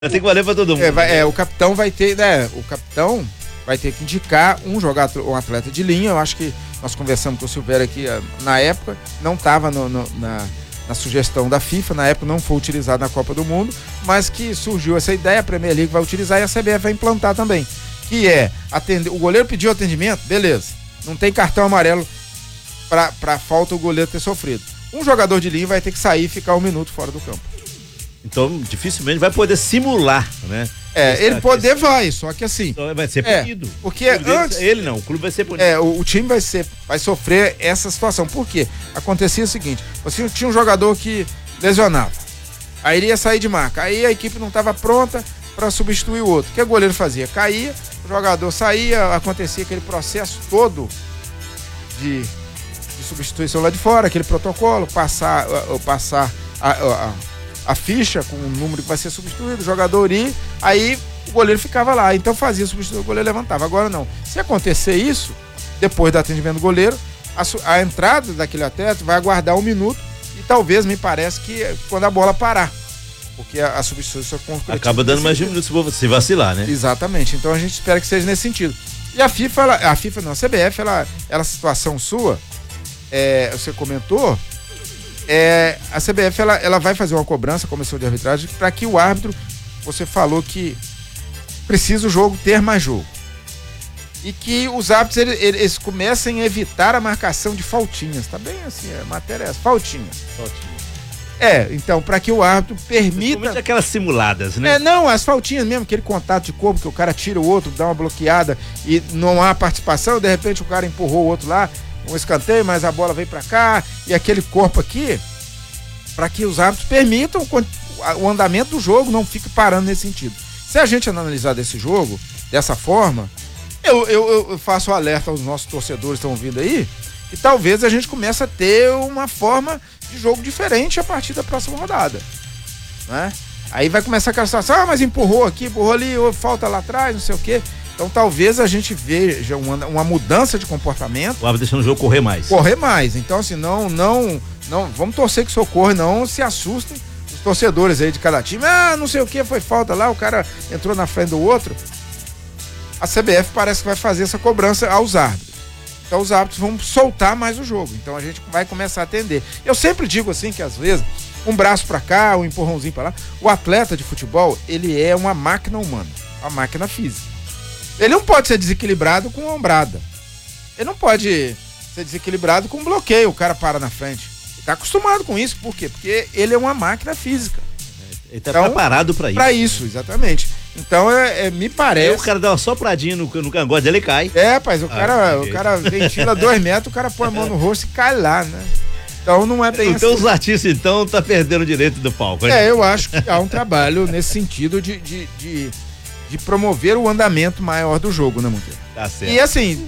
Tem que valer pra todo mundo. O capitão vai ter, né? O capitão vai ter que indicar um atleta de linha. Eu acho que nós conversamos com o Silvério aqui na época, não estava na sugestão da FIFA, na época não foi utilizado na Copa do Mundo, mas que surgiu essa ideia, a Premier League vai utilizar e a CBF vai implantar também. Que é o goleiro pediu atendimento, beleza. Não tem cartão amarelo pra falta o goleiro ter sofrido. Um jogador de linha vai ter que sair e ficar 1 minuto fora do campo. Então, dificilmente vai poder simular, né? Ele poder vai, só que assim... Então vai ser punido. Porque antes... Ele não, o clube vai ser punido. O time vai sofrer essa situação. Por quê? Acontecia o seguinte, você tinha um jogador que lesionava, aí iria sair de marca, aí a equipe não estava pronta para substituir o outro. O que o goleiro fazia? Caía, o jogador saía, acontecia aquele processo todo de substituição lá de fora, aquele protocolo, passar a ficha com o número que vai ser substituído, o jogador ir, aí o goleiro ficava lá, então fazia substituir, o goleiro levantava. Agora não. Se acontecer isso, depois do atendimento do goleiro, a entrada daquele atleta vai aguardar 1 minuto e talvez, me parece que quando a bola parar, porque a substituição acaba dando mais de 1 minuto se vacilar, né? Exatamente, então a gente espera que seja nesse sentido. E a CBF, ela situação sua, você comentou, a CBF ela vai fazer uma cobrança, comissão de arbitragem, para que o árbitro, você falou que precisa o jogo ter mais jogo. E que os árbitros eles comecem a evitar a marcação de faltinhas. Tá bem assim, a matéria é essa, faltinhas. Então, para que o árbitro permita... Principalmente aquelas simuladas, né? Não, as faltinhas mesmo, aquele contato de corpo que o cara tira o outro, dá uma bloqueada e não há participação, de repente o cara empurrou o outro lá, um escanteio, mas a bola veio para cá, e aquele corpo aqui, para que os árbitros permitam o andamento do jogo, não fique parando nesse sentido. Se a gente analisar desse jogo, dessa forma, eu faço o alerta aos nossos torcedores que estão vindo aí, que talvez a gente comece a ter uma forma de jogo diferente a partir da próxima rodada, né? Aí vai começar aquela situação, mas empurrou aqui, empurrou ali, falta lá atrás, não sei o quê. Então talvez a gente veja uma mudança de comportamento. O árbitro deixando o jogo correr mais. Então assim, não, vamos torcer que socorre, não se assustem os torcedores aí de cada time. Não sei o que, foi falta lá, o cara entrou na frente do outro. A CBF parece que vai fazer essa cobrança aos árbitros. Então os árbitros vão soltar mais o jogo. Então a gente vai começar a atender. Eu sempre digo assim que às vezes um braço pra cá, um empurrãozinho pra lá. O atleta de futebol, ele é uma máquina humana, uma máquina física. Ele não pode ser desequilibrado com ombrada. Ele não pode ser desequilibrado com bloqueio, o cara para na frente. Ele tá acostumado com isso, por quê? Porque ele é uma máquina física. Ele tá preparado pra isso. Pra isso, exatamente. Então, me parece... Aí o cara dá uma sopradinha no cangote dele e cai. Rapaz, o cara ventila 2 metros, o cara põe a mão no rosto e cai lá, né? Então não é bem então assim. Os artistas, então, tá perdendo o direito do palco. Né? Eu acho que há um trabalho nesse sentido de promover o andamento maior do jogo, né, Monteiro? Tá certo. E assim,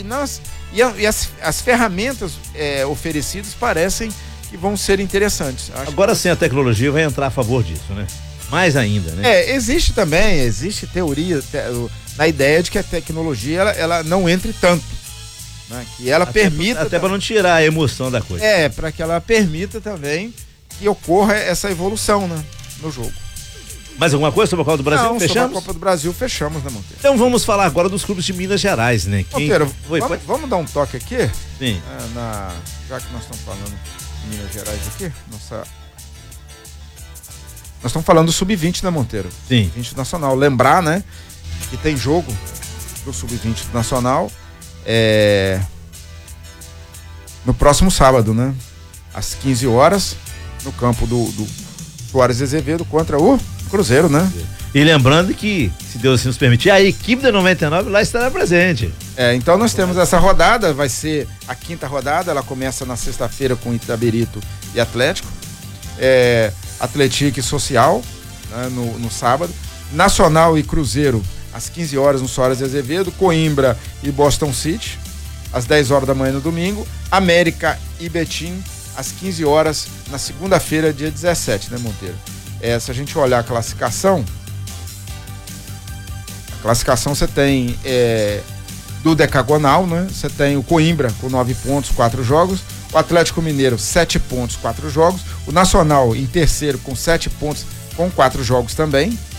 as ferramentas oferecidas parecem que vão ser interessantes. Agora sim a tecnologia vai entrar a favor disso, né? Mais ainda, né? Existe teoria na ideia de que a tecnologia ela não entre tanto, né? Que ela permita... Até para não tirar a emoção da coisa. Para que ela permita também que ocorra essa evolução, né, no jogo. Mais alguma coisa sobre a Copa do Brasil? Não, fechamos? Sobre a Copa do Brasil, fechamos, né, Monteiro? Então vamos falar agora dos clubes de Minas Gerais, né? Monteiro, vamos dar um toque aqui? Sim. Já que nós estamos falando de Minas Gerais aqui, nós estamos falando do Sub-20, né, Monteiro? Sim. Sub-20 nacional. Lembrar, né, que tem jogo do Sub-20 nacional no próximo sábado, né? Às 15 horas, no campo do Soares Azevedo contra o Cruzeiro, né? E lembrando que, se Deus assim nos permitir, a equipe da 99 lá estará presente. Então nós temos essa rodada, vai ser a 5ª rodada, ela começa na sexta-feira com Itabirito e Atlético. Atlético e Social, né, no sábado. Nacional e Cruzeiro, às 15 horas no Soares Azevedo. Coimbra e Boston City, às 10 horas da manhã no domingo. América e Betim, às 15 horas na segunda-feira, dia 17, né, Monteiro? Se a gente olhar a classificação você tem do decagonal, né? Você tem o Coimbra com 9 pontos, 4 jogos, o Atlético Mineiro 7 pontos, 4 jogos, o Nacional em terceiro com 7 pontos, com 4 jogos também,